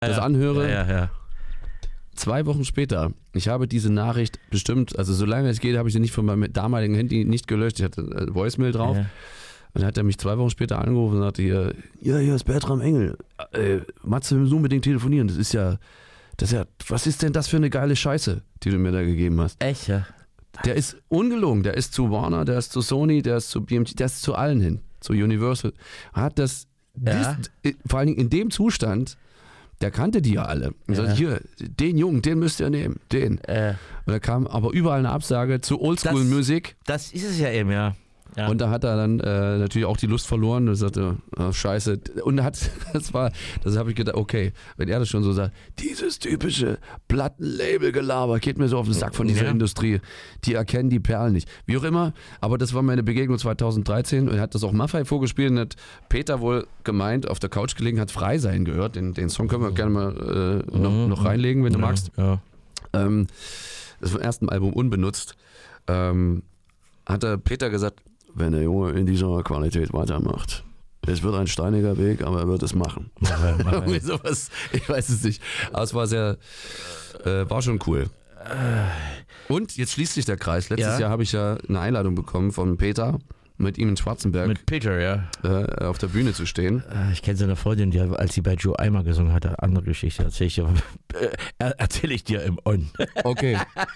das anhöre. Ja. 2 Wochen später, ich habe diese Nachricht bestimmt, also solange es geht, habe ich sie nicht von meinem damaligen Handy nicht gelöscht. Ich hatte eine Voicemail drauf. Ja. Und dann hat er mich 2 Wochen später angerufen und sagte, hier ist Bertram Engel. Matze, wir müssen unbedingt telefonieren. Das ist ja, was ist denn das für eine geile Scheiße, die du mir da gegeben hast? Echt, ja? Der ist ungelogen, der ist zu Warner, der ist zu Sony, der ist zu BMG, der ist zu allen hin, zu Universal. Hat das, vor allen Dingen in dem Zustand, der kannte die ja alle. Und sagte, hier, den Jungen, den müsst ihr nehmen, den. Und da kam aber überall eine Absage zu Oldschool-Musik. Das ist es ja eben, ja. Und da hat er dann natürlich auch die Lust verloren und sagte, scheiße. Und das habe ich gedacht, okay, wenn er das schon so sagt, dieses typische Plattenlabel-Gelaber geht mir so auf den Sack von dieser Industrie. Die erkennen die Perlen nicht. Wie auch immer, aber das war meine Begegnung 2013 und er hat das auch Maffay vorgespielt und hat Peter wohl gemeint, auf der Couch gelegen, hat Frei sein gehört. Den Song können wir gerne mal noch reinlegen, wenn du magst. Ja. Das ist vom ersten Album unbenutzt. Hat der Peter gesagt, wenn der Junge in dieser Qualität weitermacht, es wird ein steiniger Weg, aber er wird es machen. Irgendwie sowas, ich weiß es nicht. Aber es war war schon cool. Und jetzt schließt sich der Kreis. Letztes Jahr habe ich ja eine Einladung bekommen von Peter, mit ihm in Schwarzenberg mit Peter, ja. Auf der Bühne zu stehen. Ich kenne seine Freundin, als sie bei Joe Eimer gesungen hat, andere Geschichte erzähle ich dir im On. Okay.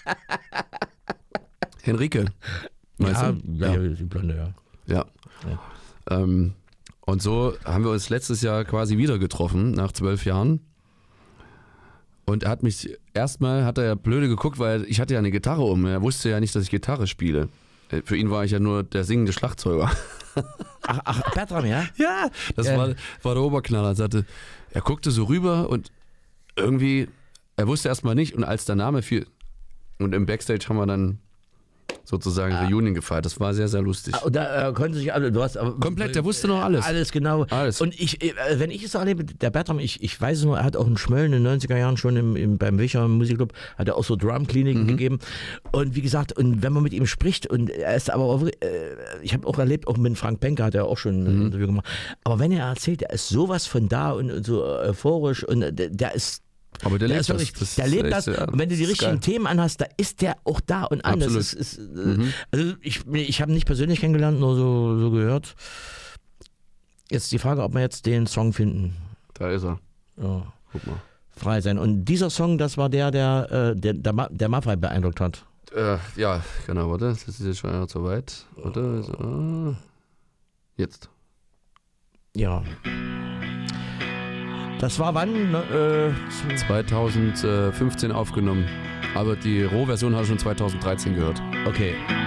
Henrike. Ja, die Blonde, ja. Und so haben wir uns letztes Jahr quasi wieder getroffen, nach 12 Jahren. Und er hat mich, erstmal hat er ja blöde geguckt, weil ich hatte ja eine Gitarre um. Er wusste ja nicht, dass ich Gitarre spiele. Für ihn war ich ja nur der singende Schlagzeuger. Ach, Bertram, ja? Ja, das war der Oberknaller. Er guckte so rüber und irgendwie, er wusste erstmal nicht. Und als der Name fiel, und im Backstage haben wir dann sozusagen Reunion gefeiert. Das war sehr, sehr lustig. Und da konnten sich alle, du hast komplett, der wusste noch alles. Alles, genau. Alles. Und wenn ich es so erlebe, der Bertram, ich weiß es nur, er hat auch in Schmölln in den 90er Jahren schon beim Wicher Musikclub, hat er auch so Drumkliniken gegeben. Und wie gesagt, und wenn man mit ihm spricht, und er ist aber auch, ich habe auch erlebt, auch mit Frank Penker hat er auch schon ein Interview gemacht, aber wenn er erzählt, der ist sowas von da und so euphorisch und der ist aber der lebt wirklich, der lebt das. Und wenn du die richtigen Themen anhast, da ist der auch da und an. Absolut. Das ist also ich habe ihn nicht persönlich kennengelernt, nur so gehört. Jetzt die Frage, ob wir jetzt den Song finden. Da ist er. Ja. Guck mal. Frei sein. Und dieser Song, das war der Maffay beeindruckt hat. Ja, genau, warte. Das ist jetzt schon zu weit. Warte. So. Jetzt. Ja. Das war wann? 2015 aufgenommen. Aber die Rohversion habe ich schon 2013 gehört. Okay.